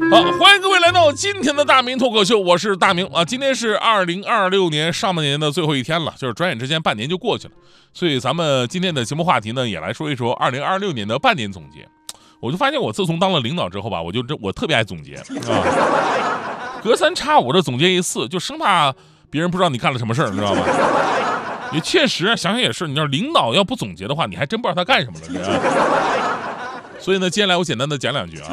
好，欢迎各位来到今天的大明脱口秀，我是大明啊。今天是2026年上半年的最后一天了，就是转眼之间半年就过去了，所以咱们今天的节目话题呢，也来说一说2026年的半年总结。我就发现我自从当了领导之后吧，我特别爱总结啊，隔三差五的总结一次，就生怕别人不知道你干了什么事儿，你知道吗？也确实想想也是，你要领导要不总结的话，你还真不知道他干什么了。所以呢，接下来我简单的讲两句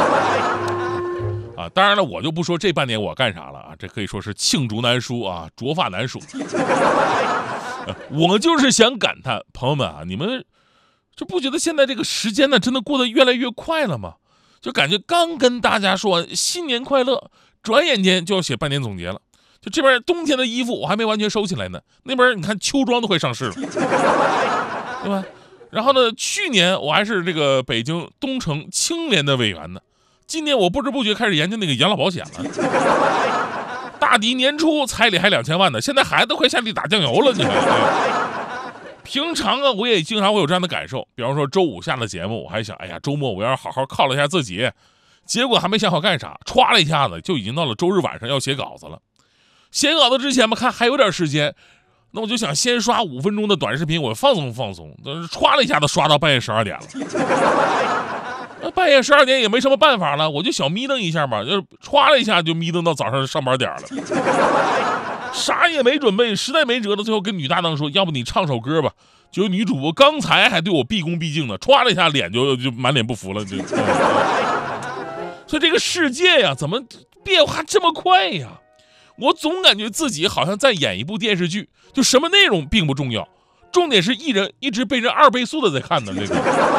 啊，当然了，我就不说这半年我干啥了啊，这可以说是罄竹难书啊，拙发难书。我就是想感叹，朋友们啊，你们就不觉得现在这个时间呢，真的过得越来越快了吗？就感觉刚跟大家说新年快乐，转眼间就要写半年总结了。就这边冬天的衣服我还没完全收起来呢，那边你看秋装都快上市了，对吧？然后呢，去年我还是这个北京东城青联的委员呢，今年我不知不觉开始研究那个养老保险了。大抵年初彩礼还2000万呢，现在孩子快下地打酱油了，你看。平常啊，我也经常会有这样的感受，比方说周五下了节目，我还想，哎呀，周末我要好好犒劳一下自己，结果还没想好干啥，歘了一下子就已经到了周日晚上要写稿子了。写稿子之前吧，看还有点时间，那我就想先刷5分钟的短视频，我放松放松。但是歘了一下子刷到半夜12点了。那半夜12点也没什么办法了，我就小眯瞪一下嘛，就是歘了一下就眯瞪到早上上班点了。啥也没准备，实在没辙了，最后跟女搭档说，要不你唱首歌吧。就女主播刚才还对我毕恭毕敬的，歘了一下脸就满脸不服了。所以这个世界呀，怎么变化这么快呀？我总感觉自己好像在演一部电视剧，就什么内容并不重要，重点是一直被人2倍速的在看的这个。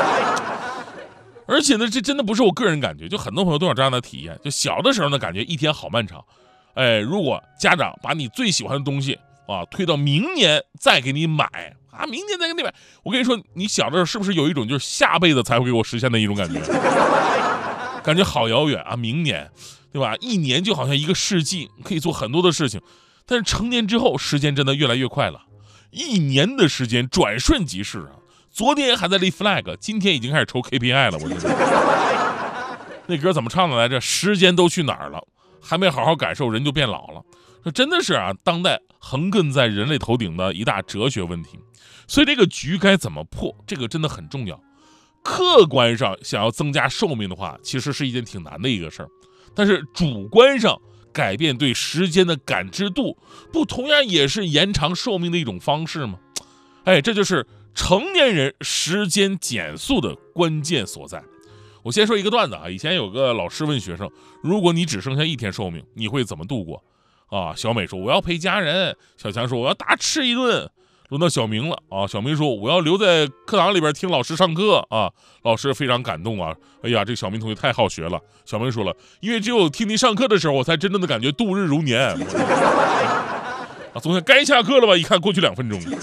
而且呢，这真的不是我个人感觉，就很多朋友都有这样的体验。就小的时候呢，感觉一天好漫长，如果家长把你最喜欢的东西啊推到明年再给你买啊，明年再给你买，我跟你说，你小的时候是不是有一种就是下辈子才会给我实现的一种感觉？感觉好遥远啊，明年。对吧？一年就好像一个世纪，可以做很多的事情。但是成年之后，时间真的越来越快了，一年的时间转瞬即逝啊！昨天还在立 flag， 今天已经开始抽 KPI 了。我觉得那歌怎么唱的来着？时间都去哪儿了？还没好好感受，人就变老了。这真的是啊，当代横亘在人类头顶的一大哲学问题。所以这个局该怎么破？这个真的很重要。客观上想要增加寿命的话，其实是一件挺难的一个事儿。但是主观上改变对时间的感知度，不同样也是延长寿命的一种方式吗？这就是成年人时间减速的关键所在。我先说一个段子啊，以前有个老师问学生，如果你只剩下1天寿命，你会怎么度过？啊，小美说我要陪家人，小强说我要大吃一顿。轮到小明了啊！小明说：“我要留在课堂里边听老师上课啊！”老师非常感动啊！哎呀，这个小明同学太好学了。小明说了：“因为只有听您上课的时候，我才真正的感觉度日如年。”啊，总算该下课了吧？一看过去2分钟。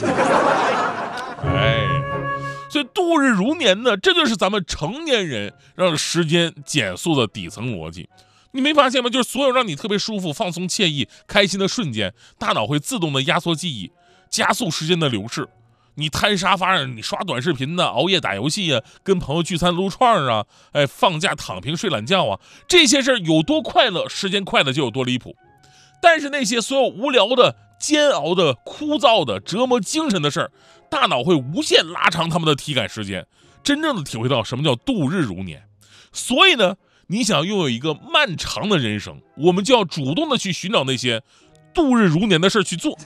所以度日如年呢，这就是咱们成年人让时间减速的底层逻辑。你没发现吗？就是所有让你特别舒服、放松、惬意、开心的瞬间，大脑会自动的压缩记忆。加速时间的流逝，你瘫沙发上，你刷短视频呢，熬夜打游戏啊，跟朋友聚餐撸串啊，放假躺平睡懒觉啊，这些事儿有多快乐，时间快的就有多离谱。但是那些所有无聊的、煎熬的、枯燥的、折磨精神的事儿，大脑会无限拉长他们的体感时间，真正的体会到什么叫度日如年。所以呢，你想拥有一个漫长的人生，我们就要主动的去寻找那些度日如年的事去做。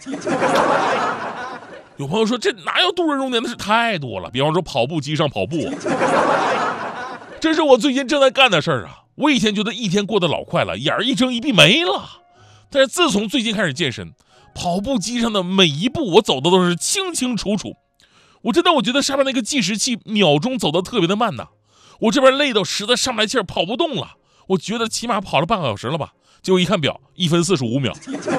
有朋友说，这哪有度日如年的事？太多了，比方说跑步机上跑步，这是我最近正在干的事儿啊。我以前觉得一天过得老快了，眼儿一睁一闭没了，但是自从最近开始健身，跑步机上的每一步我走的都是清清楚楚。我觉得上面那个计时器秒钟走得特别的慢呐。我这边累到实在上不来气儿，跑不动了。我觉得起码跑了半个小时了吧，结果一看表，1分45秒。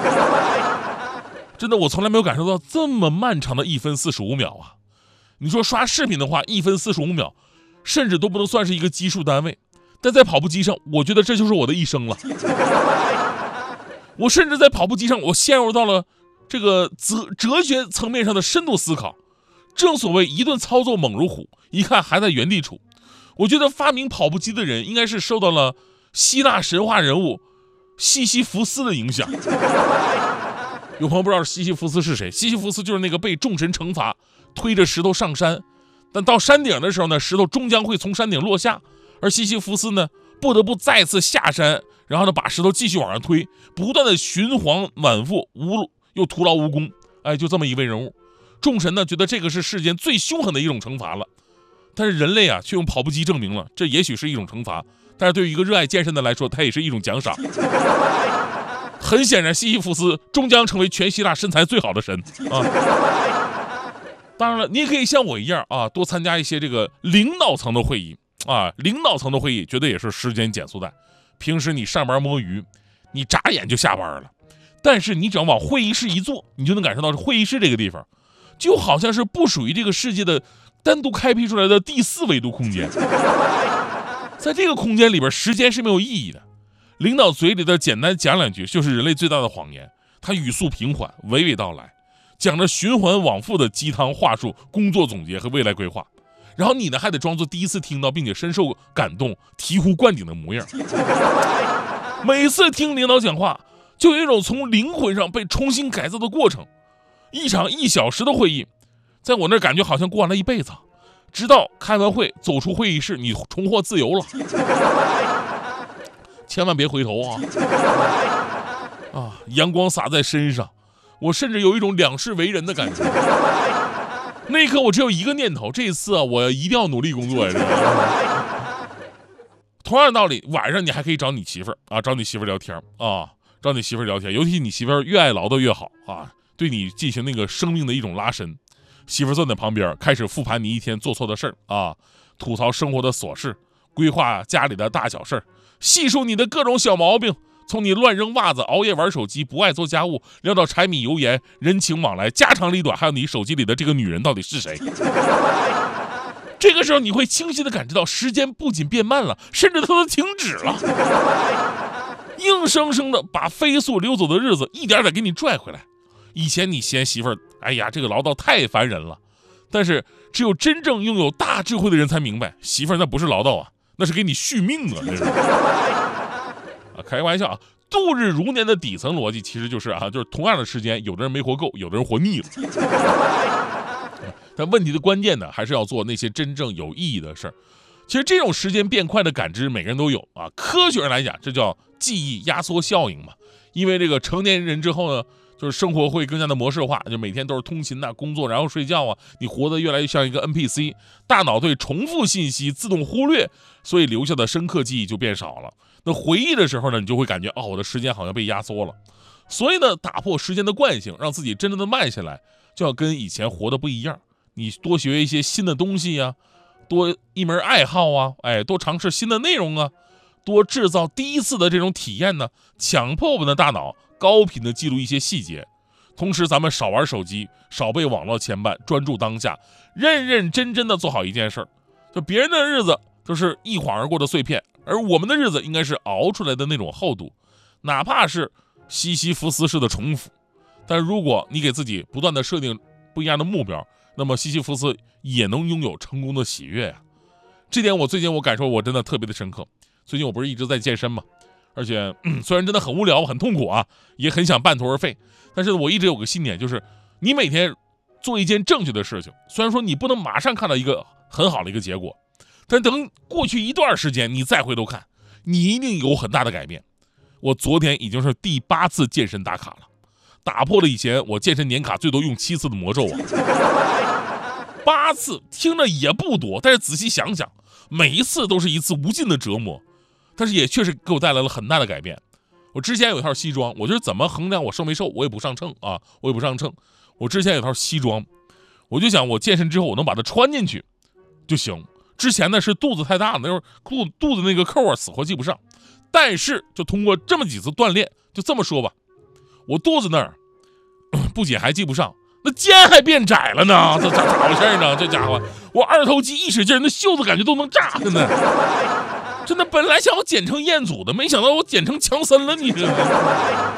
真的，我从来没有感受到这么漫长的1分45秒啊！你说刷视频的话，1分45秒，甚至都不能算是一个基数单位，但在跑步机上，我觉得这就是我的一生了。我甚至在跑步机上，我陷入到了这个哲学层面上的深度思考。正所谓一顿操作猛如虎，一看还在原地杵。我觉得发明跑步机的人应该是受到了希腊神话人物西西弗斯的影响。有朋友不知道西西弗斯是谁？西西弗斯就是那个被众神惩罚，推着石头上山，但到山顶的时候呢，石头终将会从山顶落下，而西西弗斯呢，不得不再次下山，然后呢，把石头继续往上推，不断的循环往复，又徒劳无功。哎，就这么一位人物，众神呢觉得这个是世间最凶狠的一种惩罚了，但是人类啊却用跑步机证明了，这也许是一种惩罚，但是对于一个热爱健身的来说，它也是一种奖赏。很显然，西西弗斯终将成为全希腊身材最好的神啊！当然了，你也可以像我一样啊，多参加一些这个领导层的会议啊。领导层的会议绝对也是时间减速带。平时你上班摸鱼，你眨眼就下班了，但是你只要往会议室一坐，你就能感受到会议室这个地方，就好像是不属于这个世界的单独开辟出来的第4维度空间。在这个空间里边，时间是没有意义的。领导嘴里的简单讲两句就是人类最大的谎言，他语速平缓，娓娓道来，讲着循环往复的鸡汤话术、工作总结和未来规划，然后你呢还得装作第一次听到并且深受感动、醍醐灌顶的模样。每次听领导讲话，就有一种从灵魂上被重新改造的过程。一场1小时的会议，在我那感觉好像过完了一辈子，直到开完会走出会议室，你重获自由了。千万别回头啊！阳光洒在身上，我甚至有一种两世为人的感觉。那一刻我只有一个念头，这一次啊，我一定要努力工作呀！同样的道理，晚上你还可以找你媳妇儿啊，找你媳妇儿聊天啊，找你媳妇儿聊天，尤其你媳妇儿越爱唠叨越好啊，对你进行那个生命的一种拉伸。媳妇儿坐在旁边，开始复盘你一天做错的事儿啊，吐槽生活的琐事，规划家里的大小事儿。细数你的各种小毛病，从你乱扔袜子、熬夜玩手机、不爱做家务，聊到柴米油盐、人情往来、家长里短，还有你手机里的这个女人到底是谁。这个时候你会清晰地感知到，时间不仅变慢了，甚至它都停止了，硬生生的把飞速流走的日子一点点给你拽回来。以前你嫌媳妇儿，哎呀，这个唠叨太烦人了，但是只有真正拥有大智慧的人才明白，媳妇儿那不是唠叨啊，那是给你续命啊！那是开个玩笑啊，度日如年的底层逻辑其实就是就是同样的时间，有的人没活够，有的人活腻了。但问题的关键呢，还是要做那些真正有意义的事儿。其实这种时间变快的感知，每个人都有啊。科学上来讲，这叫记忆压缩效应嘛。因为这个成年人之后呢，就是生活会更加的模式化，就每天都是通勤工作，然后睡觉你活得越来越像一个 NPC， 大脑对重复信息自动忽略，所以留下的深刻记忆就变少了。那回忆的时候呢，你就会感觉我的时间好像被压缩了。所以呢，打破时间的惯性，让自己真正的慢下来，就要跟以前活得不一样。你多学一些新的东西多一门爱好多尝试新的内容多制造第一次的这种体验强迫我们的大脑高频的记录一些细节。同时咱们少玩手机，少被网络牵绊，专注当下，认认真真的做好一件事。就别人的日子就是一晃而过的碎片，而我们的日子应该是熬出来的那种厚度，哪怕是西西弗斯式的重复。但如果你给自己不断的设定不一样的目标，那么西西弗斯也能拥有成功的喜悦呀。这点最近我感受我真的特别的深刻。最近我不是一直在健身吗？而且虽然真的很无聊很痛苦也很想半途而废，但是我一直有个信念，就是你每天做一件正确的事情，虽然说你不能马上看到一个很好的一个结果，但等过去一段时间你再回头看，你一定有很大的改变。我昨天已经是第8次健身打卡了，打破了以前我健身年卡最多用7次的魔咒8次听着也不多，但是仔细想想，每一次都是一次无尽的折磨，但是也确实给我带来了很大的改变。我之前有一套西装，我就是怎么衡量我瘦没瘦，我也不上秤。我之前有套西装，我就想我健身之后我能把它穿进去就行。之前呢是肚子太大了，那时候肚子那个扣死活系不上，但是就通过这么几次锻炼，就这么说吧，我肚子那儿不仅还系不上，那肩还变窄了呢，这咋回事呢？这家伙，我二头肌一使劲，那袖子感觉都能炸的呢。真的，本来想要剪成彦祖的，没想到我剪成强森了，你这。